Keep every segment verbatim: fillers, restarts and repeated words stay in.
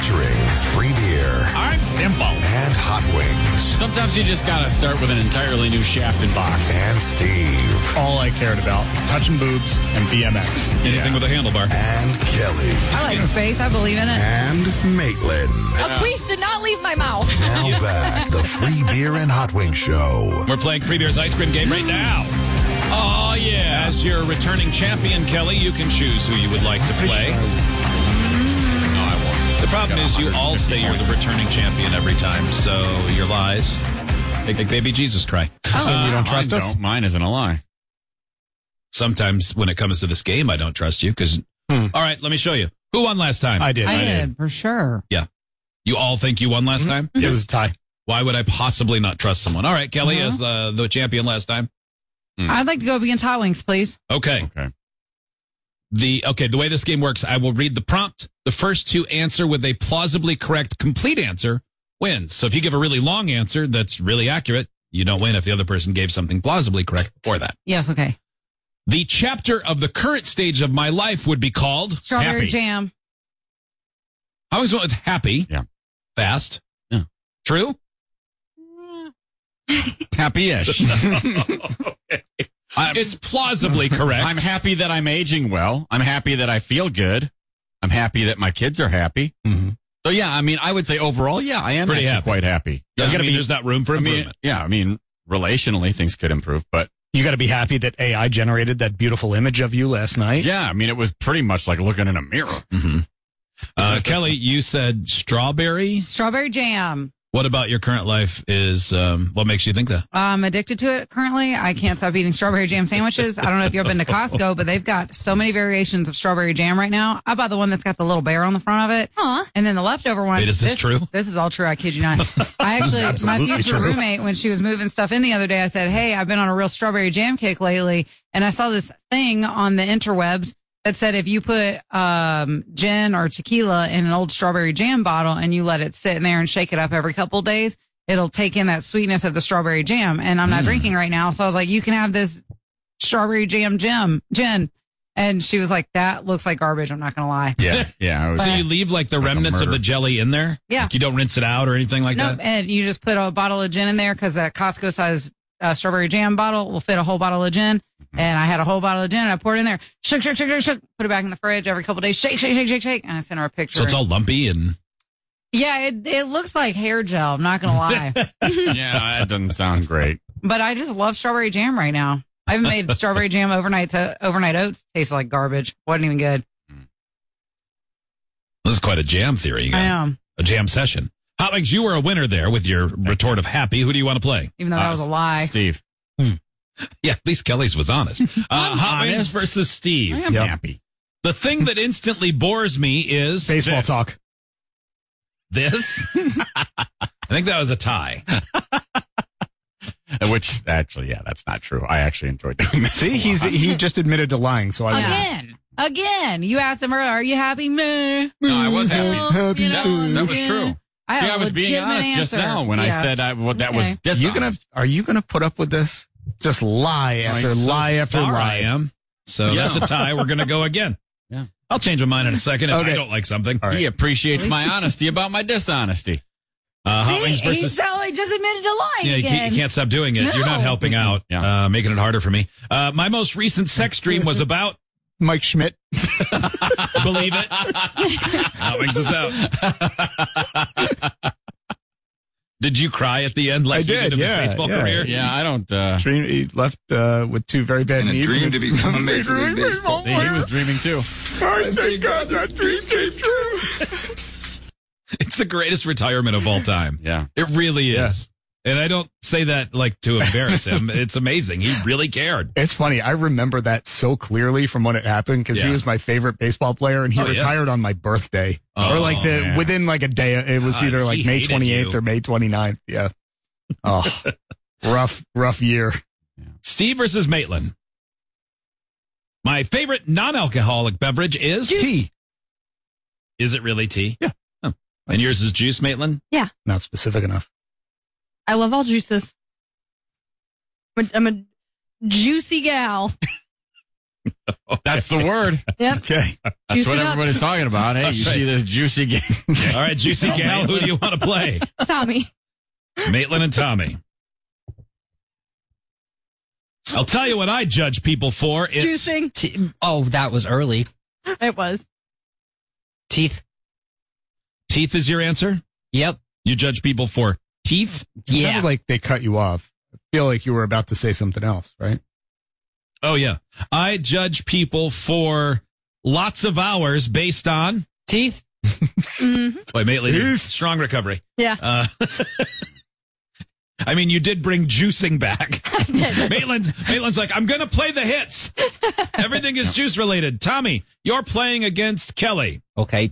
Featuring free beer. I'm simple. And hot wings. Sometimes you just gotta start with an entirely new shaft and box. And Steve. All I cared about was touching boobs and B M X. Anything with a handlebar. And Kelly. I like space. I believe in it. And Maitland. A queef did not leave my mouth. Now back, the free beer and hot wing show. We're playing Free Beer's Ice Cream Game right now. Oh, yeah. As your returning champion, Kelly, you can choose who you would like to play. No, I won't. The problem is you all say you're the returning champion every time, so your lies make, make baby Jesus cry. Oh. So you don't trust mine us? Don't. Mine isn't a lie. Sometimes when it comes to this game, I don't trust you because... Hmm. All right, let me show you. Who won last time? I did. I, I did, did. for sure. Yeah. You all think you won last mm-hmm. time? It was a tie. Why would I possibly not trust someone? All right, Kelly Uh-huh. is uh, the champion last time. Mm. I'd like to go up against Hot Wings, please. Okay. Okay. The okay, the way this game works, I will read the prompt. The first to answer with a plausibly correct, complete answer wins. So if you give a really long answer that's really accurate, you don't win if the other person gave something plausibly correct before that. Yes, okay. The chapter of the current stage of my life would be called Strawberry Happy. Jam. I always went with happy. Yeah. Fast. Yeah. True? Happy-ish. Okay. It's plausibly correct. I'm happy that I'm aging well. I'm happy that I feel good. I'm happy that my kids are happy. Mm-hmm. So, yeah, I mean, I would say overall, yeah, I am Pretty actually happy. quite happy. Yeah, I I mean, be, there's not room for I mean, improvement. yeah, I mean, relationally, things could improve, but... You got to be happy that A I generated that beautiful image of you last night. Yeah, I mean, it was pretty much like looking in a mirror. Mm-hmm. Uh, Kelly, you said strawberry. Strawberry Jam. What about your current life is, um, what makes you think that? I'm addicted to it currently. I can't stop eating strawberry jam sandwiches. I don't know if you've ever been to Costco, but they've got so many variations of strawberry jam right now. I bought the one that's got the little bear on the front of it. Huh. And then the leftover one. Wait, is this true? This is all true. I kid you not. I actually, my absolutely future true. roommate, when she was moving stuff in the other day, I said, hey, I've been on a real strawberry jam kick lately. And I saw this thing on the interwebs that said if you put um, gin or tequila in an old strawberry jam bottle and you let it sit in there and shake it up every couple of days, it'll take in that sweetness of the strawberry jam. And I'm not mm. drinking right now. So I was like, you can have this strawberry jam gin. gin. And she was like, that looks like garbage. I'm not going to lie. Yeah. Yeah. I was, So you leave like the like remnants of the jelly in there? Yeah. Like you don't rinse it out or anything like nope. that? And you just put a bottle of gin in there because that Costco size uh, strawberry jam bottle will fit a whole bottle of gin. Mm-hmm. And I had a whole bottle of gin and I poured it in there. Shook, shook, shook, shook, shook. Put it back in the fridge every couple of days. Shake, shake, shake, shake, shake. And I sent her a picture. So it's all lumpy and... Yeah, it, it looks like hair gel. I'm not going to lie. yeah, that doesn't sound great. But I just love strawberry jam right now. I haven't made strawberry jam overnight to overnight oats. Tastes like garbage. Wasn't even good. This is quite a jam theory. You got. I am. A jam session. Hot Wings, you were a winner there with your retort of happy. Who do you want to play? Even though that was a lie. Steve. Hmm. Yeah, at least Kelly's was honest. Uh, Hot Wings versus Steve. I am yep. happy. The thing that instantly bores me is... Baseball this. talk. This? I think that was a tie. Which, actually, yeah, that's not true. I actually enjoyed doing this. See, he's he just admitted to lying, so I Again. Again. You asked him earlier, are you happy? Meh. No, I was happy. happy. You know, that, that was yeah. true. I, See, I was being honest answer. just now when yeah. I said I, well, that okay. was dishonest. You gonna, are you going to put up with this? Just lie after so lie after far lie. I am. So yeah. that's a tie. We're going to go again. Yeah. I'll change my mind in a second if Okay. I don't like something. All right. He appreciates my honesty about my dishonesty. Uh, Hot See, Wings he versus... totally just admitted to lying Yeah, you again. can't, you can't stop doing it. No. You're not helping out, Yeah. uh, making it harder for me. Uh, my most recent sex dream was about... Mike Schmidt. Believe it. Hot Wings is out. Did you cry at the end like I he did, did of yeah, his baseball yeah. career? Yeah, I don't... Uh, Dream, he left uh, with two very bad And a knees. dream to become a Major League Baseball he was dreaming too. I thank God that dream came true. It's the greatest retirement of all time. Yeah. It really is. Yeah. And I don't say that like to embarrass him. It's amazing. He really cared. It's funny. I remember that so clearly from when it happened because Yeah. he was my favorite baseball player and he Oh, yeah. retired on my birthday. Oh, or like the man. within like a day. It was God, either like he May hated twenty-eighth you. or May twenty-ninth. Yeah. Oh, rough, rough year. Steve versus Maitland. My favorite non-alcoholic beverage is tea. Is it really tea? Yeah. Oh. And yours is juice, Maitland? Yeah. Not specific enough. I love all juices. I'm a, I'm a juicy gal. That's the word. Yep. Okay. That's Juice what it up. everybody's talking about. Hey, you see this juicy game. All right, Juicy Gal, who do you want to play? Tommy. Maitland and Tommy. I'll tell you what I judge people for. It's Juicing. Te- oh, that was early. It was. Teeth. teeth is your answer? Yep. You judge people for teeth? It Yeah. sounded like they cut you off. I feel like you were about to say something else, right? Oh, yeah. I judge people for lots of hours based on... Teeth. Mm-hmm. Boy, Maitland, strong recovery. Yeah. Uh, I mean, you did bring juicing back. Maitland, Maitland's like, I'm going to play the hits. Everything is juice related. Tommy, you're playing against Kelly. Okay.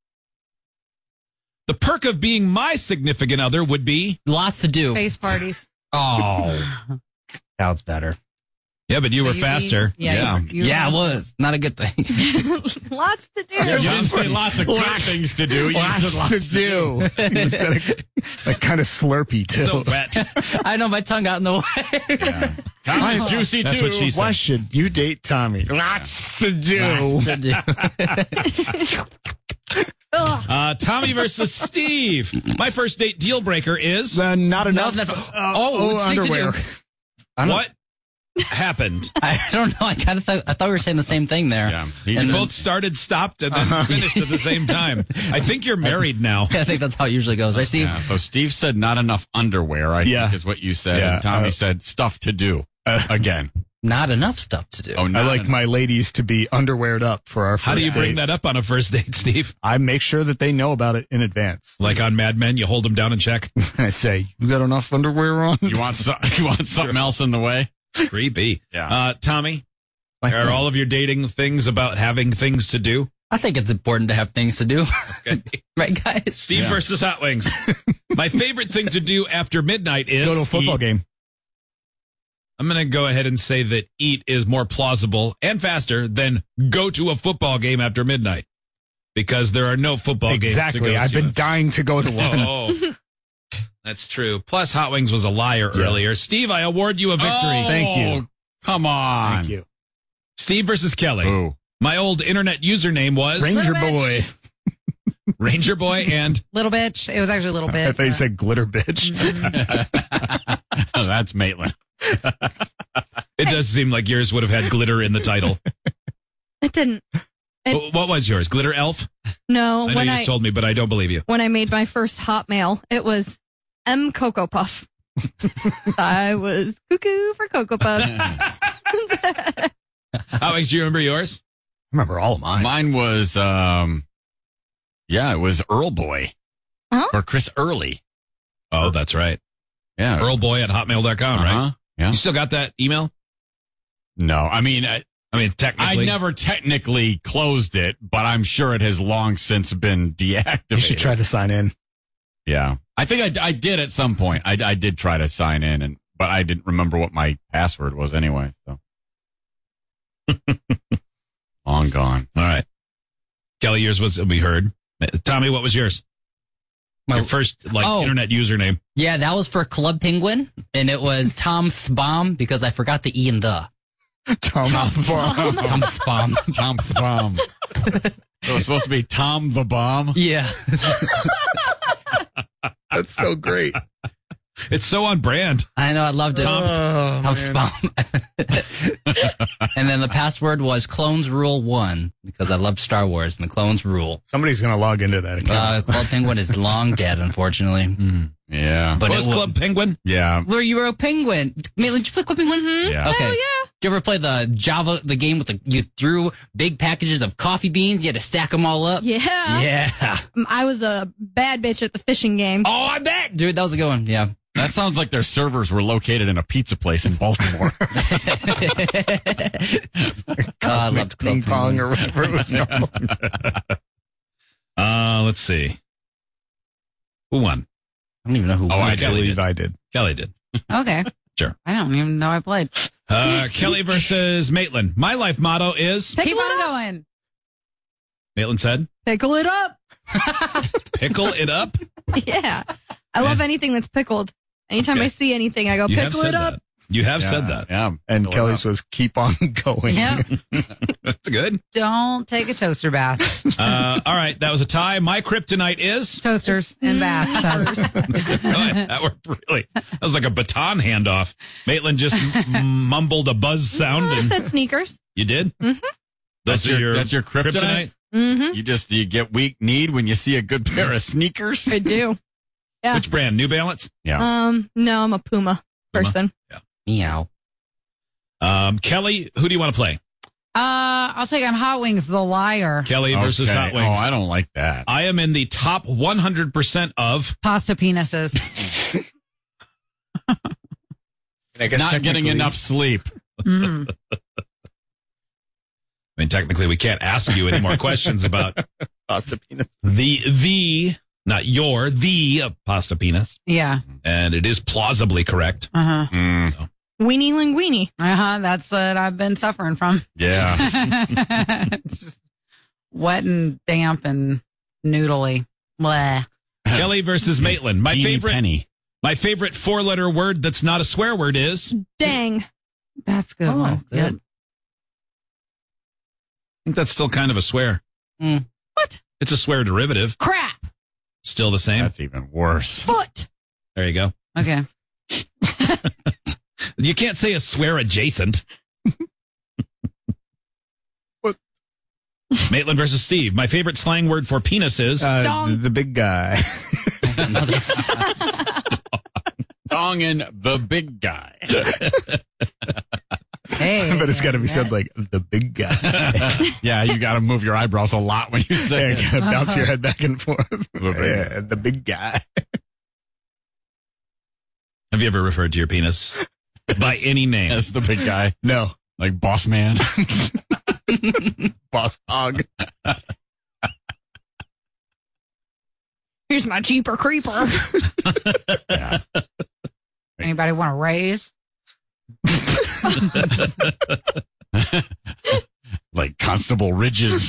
The perk of being my significant other would be... Lots to do. Face parties. Oh. Sounds better. Yeah, but you were So faster. Yeah. Yeah, you were- you were yeah it faster. was. Not a good thing. Lots to do. You didn't say lots of good things to do. You said Lots to do. You said it like kind of slurpy, too. So wet. I know my tongue got in the way. Tommy's juicy, That's too. what she said. Why should you date Tommy? Lots to do. Lots to do. Ugh. Uh, Tommy versus Steve. My first date deal breaker is... Uh, not enough. Not enough- uh, oh, it's things to underwear. do. I don't, What happened? I don't know. I kind of thought, I thought we were saying the same thing there. Yeah. You He's both started, stopped, and then finished at the same time. I think you're married now. I think that's how it usually goes, right, Steve? Yeah, so Steve said not enough underwear, I Yeah. think is what you said. Yeah, And Tommy uh, said stuff to do. Again. Not enough stuff to do. Oh, I not like enough. my ladies to be underweared up for our first How do you bring date. that up on a first date, Steve? I make sure that they know about it in advance. Like on Mad Men, you hold them down and check? I say, you got enough underwear on? You want, so, you want something else in the way? Creepy. Yeah. Uh, Tommy, Like, are all of your dating things about having things to do? I think it's important to have things to do. Okay. Right, guys? Steve Yeah. versus Hot Wings. My favorite thing to do after midnight is go to a football eat. game. I'm going to go ahead and say that eat is more plausible and faster than go to a football game after midnight, because there are no football Exactly. games to go I've to. been dying to go to one. Oh, that's true. Plus, Hot Wings was a liar Yeah. earlier. Steve, I award you a victory. Oh, Thank you. Come on. Thank you. Steve versus Kelly. Ooh. My old internet username was Ranger Little boy. Ranger Boy, and Little bitch. It was actually a little I bit. thought you but- said glitter bitch. Oh, that's Maitland. it does seem like yours would have had glitter in the title. It didn't. It- Wh- what was yours? Glitter Elf? No. I know when you I just told me, but I don't believe you. when I made my first Hotmail, it was M Cocoa Puff. I was cuckoo for Cocoa Puffs. How do you remember yours? I remember all of mine. Mine was, um, yeah, it was Earl Boy. Huh? For Chris Early. Oh, that's right. Yeah. Earl Boy at hotmail dot com, right? Uh-huh. Yeah. You still got that email? No, I mean, I, I mean, I technically. never technically closed it, but I'm sure it has long since been deactivated. You should try to sign in. Yeah. I think I, I did at some point. I, I did try to sign in, and but I didn't remember what my password was anyway. So long gone. All right. Kelly, yours was, we heard. Tommy, what was yours? My- Your first, like, Oh. internet username. Yeah, that was for Club Penguin, and it was Tom Thbom because I forgot the E and the. Tom. Tom Thbom. Tom the Bomb. So it was supposed to be Tom the Bomb. Yeah. That's so great. It's so on brand. I know, I loved it. Tom- Oh, Tom man. Thbom. And then the password was Clones Rule one because I love Star Wars and the Clones Rule. Somebody's going to log into that account. Uh, Club Penguin is long dead, unfortunately. Yeah. But What was it wa- Club Penguin? Yeah. Where you were a penguin. Maitland, did you play Club Penguin? Yeah. Okay. Hell yeah. Did you ever play the Java, the game with the, you threw big packages of coffee beans, you had to stack them all up? Yeah. Yeah. Um, I was a bad bitch at the fishing game. Oh, I bet. Dude, that was a good one. Yeah. That sounds like their servers were located in a pizza place in Baltimore. Oh, I loved Ping Club pong Penguin. or whatever it was called. Uh, let's see. Who won? I don't even know who Oh, won. I I Kelly believe did. I did. Kelly did. Okay. Sure. I don't even know I played. Uh, Kelly versus Maitland. My life motto is, Pickle Keep it on up. going. Maitland said, Pickle it up. pickle it up. Yeah. I love anything that's pickled. Anytime Okay. I see anything, I go, You have pickle said it up. that. You have Yeah. said that. Yeah. And Fill it Kelly's up. was keep on going. Yep. That's good. Don't take a toaster bath. Uh, all right, that was a tie. My kryptonite is. Toasters and bathtubs. That worked really. That was like a baton handoff. Maitland just m- mumbled a buzz sound, I and said sneakers. you did. Mhm. Those That's are your- that's your kryptonite? Mm-hmm. You just you get weak kneed when you see a good pair of sneakers. I do. Yeah. Which brand? New Balance. Yeah. Um, no, I'm a Puma person. Meow. Um, Kelly, who do you want to play? Uh, I'll take on Hot Wings, The Liar. Kelly versus Okay. Hot Wings. Oh, I don't like that. I am in the top one hundred percent of. Pasta penises. I guess Not getting technically- enough sleep. Mm. I mean, technically, we can't ask you any more questions about Pasta penis. the the not your the uh, pasta penis, Yeah. and it is plausibly correct. Uh huh. Mm, Weenie linguini. Uh huh. That's what I've been suffering from. yeah. It's just wet and damp and noodly. Bleh. Kelly versus Maitland. My Teeny favorite. penny. My favorite four-letter word that's not a swear word is. Dang. That's a good Oh, one. good. Yep. I think that's still kind of a swear. Mm. What? It's a swear derivative. Crap. Still the same. That's even worse. Foot. There you go. Okay. You can't say a swear adjacent. What? Maitland versus Steve. My favorite slang word for penis is. Uh, Dong. the, the big guy. Dong and the big guy. Hey. But it's got to be said like the big guy. Yeah, you got to move your eyebrows a lot when you Yeah, say you it. gotta bounce your head back and forth. big Yeah, the big guy. Have you ever referred to your penis by any name? As the big guy. No, Like boss man. boss hog. Here's my Jeeper Creeper. Yeah. Anybody want to raise? Like Constable Ridges.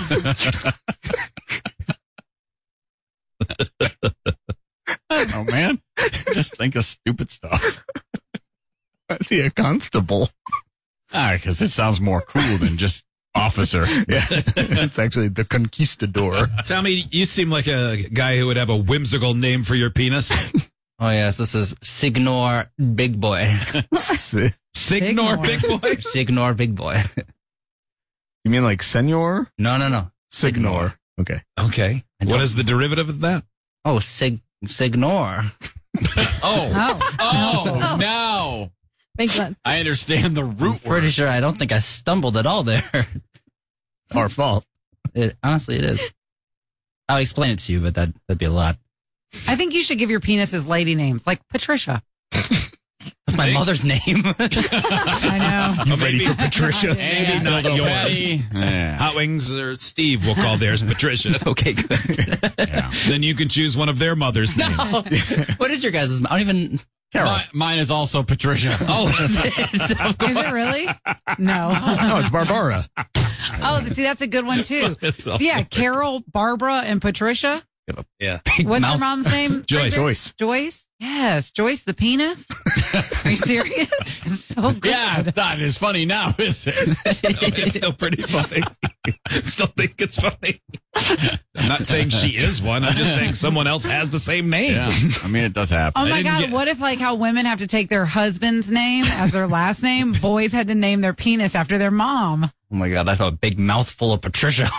Oh man. Just think of stupid stuff. I see a constable. Ah, because it sounds more cool than just officer. Yeah, it's actually the conquistador. Tommy, you seem like a guy who would have a whimsical name for your penis. Oh, yes, this is Signor Big Boy. Signor Signor. Big Boy. Signor Big Boy. You mean like senor? No, no, no. Signor. Okay. Okay. I What don't- is the derivative of that? Oh, Sig Signor. Oh. Oh. Oh, now Makes sense. I understand the root Pretty word. sure I don't think I stumbled at all there. Our fault. It, honestly, it is. I'll explain it to you, but that, that'd be a lot. I think you should give your penises lady names, like Patricia. That's my Hey. mother's name. I know. You ready for Patricia? Maybe not Dildo yours. Patty. Yeah. Hot Wings or Steve will call theirs Patricia. Okay, good. Yeah. Then you can choose one of their mother's names. What is your guys'? I don't even. Mi- mine is also Patricia. Oh, is it? Of course. Is it really? No. No, it's Barbara. Oh, see, that's a good one too. Yeah, Carol, Barbara, and Patricia. Yeah. What's mouth. your mom's name? Joyce. Joyce. Joyce? Yes, Joyce the penis. Are you serious? It's so good. Yeah, that is funny now, is it? It's still pretty funny. Still think it's funny. I'm not saying she is one. I'm just saying someone else has the same name. Yeah. I mean, it does happen. Oh my didn't God! get- What if, like, how women have to take their husband's name as their last name? Boys had to name their penis after their mom. Oh my god, I have a big mouthful of Patricia.